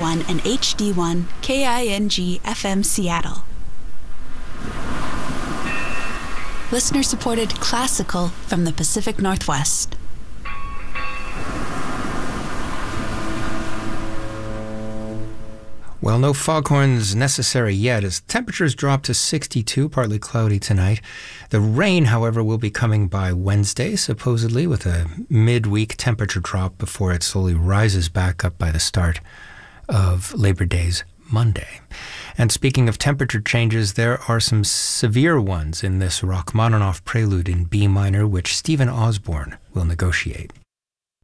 AM1 and HD1 KING FM Seattle. Listener-supported classical from the Pacific Northwest. Well, no foghorns necessary yet as temperatures drop to 62, partly cloudy tonight. The rain, however, will be coming by Wednesday, supposedly, with a midweek temperature drop before it slowly rises back up by the start of Labor Day's Monday. And speaking of temperature changes, there are some severe ones in this Rachmaninoff prelude in B minor, which Stephen Osborne will negotiate.